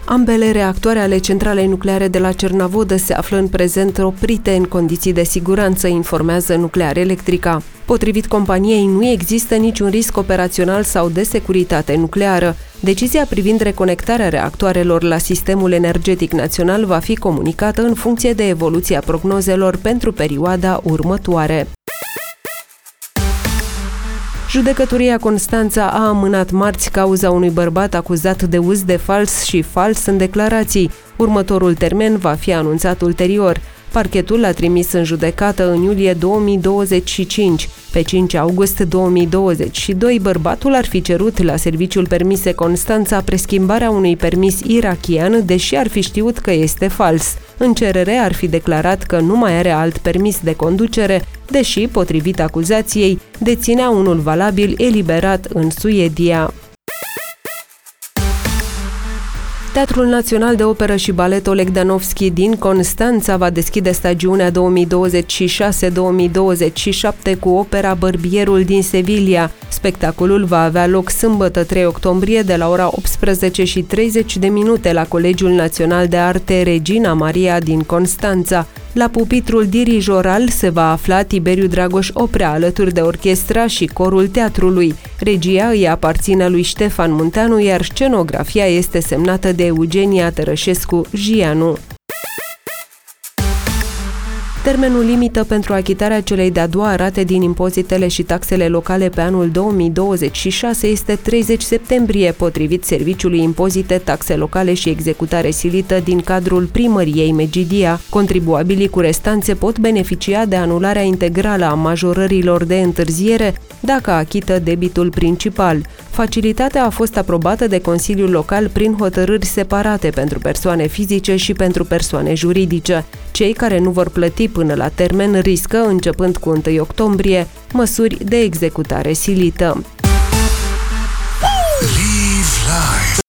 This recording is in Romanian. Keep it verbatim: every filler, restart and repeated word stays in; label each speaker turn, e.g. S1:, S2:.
S1: Ambele reactoare ale centralei nucleare de la Cernavodă se află în prezent oprite în condiții de siguranță, informează Nuclear Electrica. Potrivit companiei, nu există niciun risc operațional sau de securitate nucleară. Decizia privind reconectarea reactoarelor la sistemul energetic național va fi comunicată în funcție de evoluția prognozelor pentru perioada următoare. Judecătoria Constanța a amânat marți cauza unui bărbat acuzat de uz de fals și fals în declarații. Următorul termen va fi anunțat ulterior. Parchetul l-a trimis în judecată în iulie două mii douăzeci și cinci. Pe cinci august două mii douăzeci și doi, bărbatul ar fi cerut la Serviciul Permise Constanța preschimbarea unui permis irachian, deși ar fi știut că este fals. În cerere ar fi declarat că nu mai are alt permis de conducere, deși, potrivit acuzației, deținea unul valabil eliberat în Suedia. Teatrul Național de Operă și Balet Oleg Danovski din Constanța va deschide stagiunea două mii douăzeci și șase două mii douăzeci și șapte cu opera Bărbierul din Sevilla. Spectacolul va avea loc sâmbătă trei octombrie de la ora optsprezece și treizeci de minute la Colegiul Național de Arte Regina Maria din Constanța. La pupitrul dirijoral se va afla Tiberiu Dragoș Oprea, alături de orchestra și corul teatrului. Regia îi aparține lui Ștefan Munteanu, iar scenografia este semnată de Eugenia Tărășescu-Jianu. Termenul limită pentru achitarea celei de-a doua rate din impozitele și taxele locale pe anul două mii douăzeci și șase este treizeci septembrie, potrivit Serviciului Impozite, Taxe Locale și Executare Silită din cadrul Primăriei Megidia. Contribuabilii cu restanțe pot beneficia de anularea integrală a majorărilor de întârziere dacă achită debitul principal. Facilitatea a fost aprobată de Consiliul Local prin hotărâri separate pentru persoane fizice și pentru persoane juridice. Cei care nu vor plăti până la termen riscă, începând cu întâi octombrie, măsuri de executare silită.